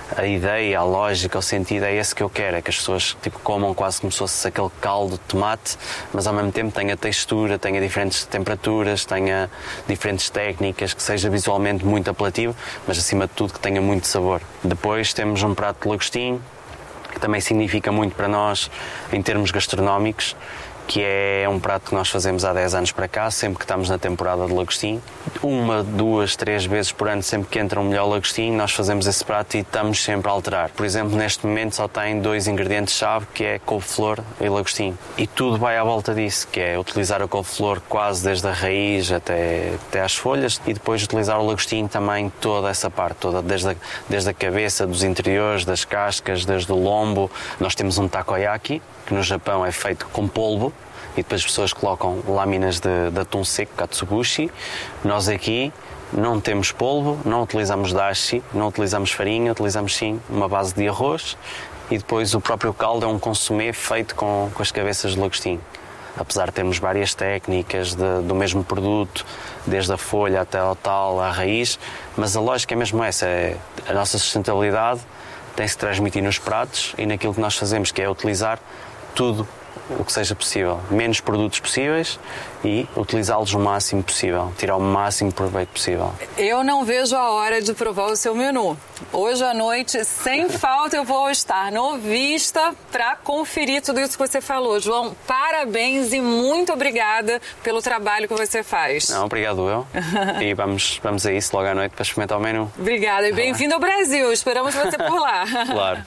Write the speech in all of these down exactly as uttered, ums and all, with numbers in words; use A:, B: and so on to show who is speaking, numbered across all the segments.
A: a ideia, a lógica, o sentido é esse que eu quero, é que as pessoas tipo, comam quase como se fosse aquele caldo de tomate, mas ao mesmo tempo tenha textura, tenha diferentes temperaturas, tenha diferentes técnicas, que seja visualmente muito apelativo, mas acima de tudo que tenha muito sabor. Depois temos um prato de lagostim, que também significa muito para nós em termos gastronómicos, que é um prato que nós fazemos há dez anos para cá, sempre que estamos na temporada de lagostim. Uma, duas, três vezes por ano, sempre que entra um melhor lagostim, nós fazemos esse prato e estamos sempre a alterar. Por exemplo, neste momento só tem dois ingredientes-chave, que é couve-flor e lagostim. E tudo vai à volta disso, que é utilizar a couve-flor quase desde a raiz até, até às folhas e depois utilizar o lagostim também toda essa parte, toda, desde a, desde a cabeça, dos interiores, das cascas, desde o lombo. Nós temos um takoyaki, que no Japão é feito com polvo, e depois as pessoas colocam lâminas de, de atum seco, katsubushi. Nós aqui não temos polvo, não utilizamos dashi, não utilizamos farinha, utilizamos sim uma base de arroz e depois o próprio caldo é um consumé feito com, com as cabeças de lagostim. Apesar de termos várias técnicas de, do mesmo produto, desde a folha até ao tal, à raiz, mas a lógica é mesmo essa, é a nossa sustentabilidade tem-se transmitir nos pratos e naquilo que nós fazemos, que é utilizar tudo o que seja possível, menos produtos possíveis e utilizá-los o máximo possível, tirar o máximo proveito possível.
B: Eu não vejo a hora de provar o seu menu. Hoje à noite, sem falta, eu vou estar no Vista para conferir tudo isso que você falou. João, parabéns e muito obrigada pelo trabalho que você faz.
A: Não, obrigado eu. E vamos, vamos a isso logo à noite para experimentar o menu.
B: Obrigada e bem-vindo ao Brasil. Esperamos você por lá.
A: Claro.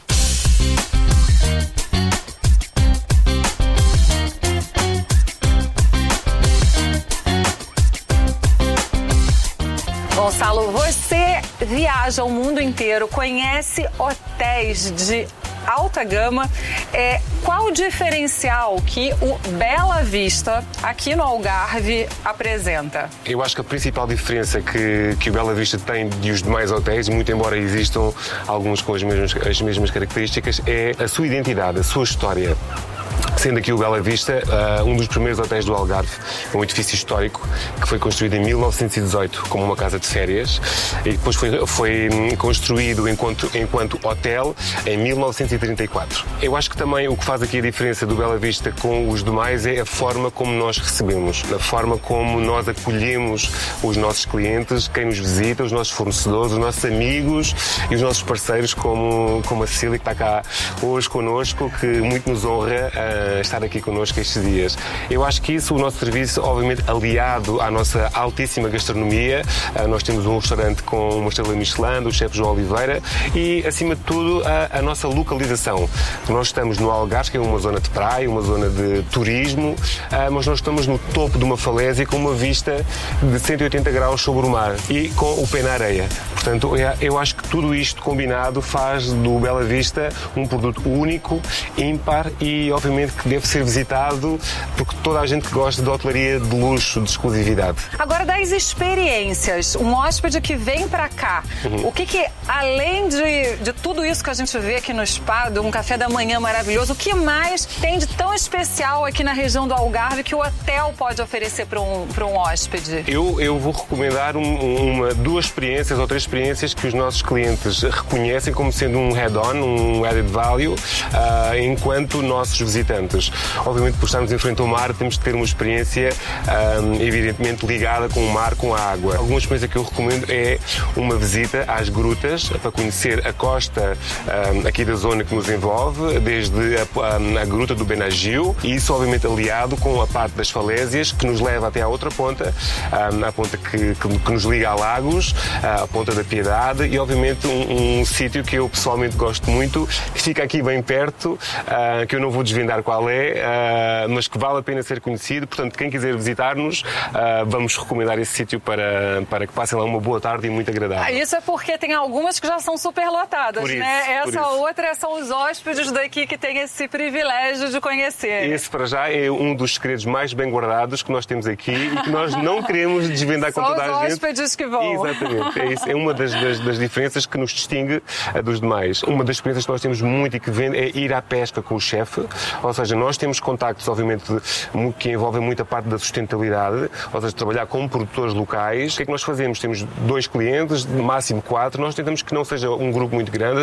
B: Gonçalo, você viaja o mundo inteiro, conhece hotéis de alta gama. É, qual o diferencial que o Bela Vista, aqui no Algarve, apresenta?
C: Eu acho que a principal diferença que, que o Bela Vista tem de os demais hotéis, muito embora existam alguns com as mesmas, as mesmas características, é a sua identidade, a sua história. Sendo aqui o Bela Vista uh, um dos primeiros hotéis do Algarve, um edifício histórico que foi construído em mil novecentos e dezoito como uma casa de férias e depois foi, foi construído enquanto, enquanto hotel em mil novecentos e trinta e quatro. Eu acho que também o que faz aqui a diferença do Bela Vista com os demais é a forma como nós recebemos, a forma como nós acolhemos os nossos clientes, quem nos visita, os nossos fornecedores, os nossos amigos e os nossos parceiros, como, como a Cecília, que está cá hoje connosco, que muito nos honra uh, estar aqui connosco estes dias. Eu acho que isso, o nosso serviço, obviamente aliado à nossa altíssima gastronomia. Uh, nós temos um restaurante com uma estrela Michelin, do chefe João Oliveira, e, acima de tudo, a, a nossa localização. Nós estamos no Algarve, que é uma zona de praia, uma zona de turismo, uh, mas nós estamos no topo de uma falésia com uma vista de cento e oitenta graus sobre o mar e com o pé na areia. Portanto, eu acho que tudo isto combinado faz do Bela Vista um produto único, ímpar e, obviamente, que deve ser visitado porque toda a gente que gosta de hotelaria de luxo, de exclusividade.
B: Agora, das experiências, um hóspede que vem para cá, uhum. o que que, além de, de tudo isso que a gente vê aqui no spa, de um café da manhã maravilhoso, o que mais tem de tão especial aqui na região do Algarve que o hotel pode oferecer para um, para um hóspede?
C: Eu, eu vou recomendar um, uma, duas experiências ou três experiências que os nossos clientes reconhecem como sendo um head-on, um added value, uh, enquanto nossos visitantes. Obviamente, por estarmos em frente ao mar, temos de ter uma experiência, um, evidentemente, ligada com o mar, com a água. Alguma experiência que eu recomendo é uma visita às grutas, para conhecer a costa um, aqui da zona que nos envolve, desde a, a, a gruta do Benagil, e isso, obviamente, aliado com a parte das falésias, que nos leva até à outra ponta, um, a ponta que, que, que nos liga a Lagos, a ponta da Piedade, e, obviamente, um, um sítio que eu pessoalmente gosto muito, que fica aqui bem perto, uh, que eu não vou desvendar qual é, uh, mas que vale a pena ser conhecido. Portanto, quem quiser visitar-nos, uh, vamos recomendar esse sítio para, para que passem lá uma boa tarde e muito agradável.
B: Ah, isso é porque tem algumas que já são super lotadas,
C: por isso,
B: né? Essa
C: isso.
B: outra são os hóspedes daqui que têm esse privilégio de conhecer.
C: Esse, para já, é um dos segredos mais bem guardados que nós temos aqui e que nós não queremos desvendar com toda a gente.
B: Só os hóspedes que vão.
C: Exatamente. É, isso. É uma das, das, das diferenças que nos distingue uh, dos demais. Uma das experiências que nós temos muito e que vende é ir à pesca com o chefe. Ou seja, nós temos contactos, obviamente, que envolvem muita parte da sustentabilidade, ou seja, trabalhar com produtores locais. O que é que nós fazemos? Temos dois clientes, máximo quatro. Nós tentamos que não seja um grupo muito grande.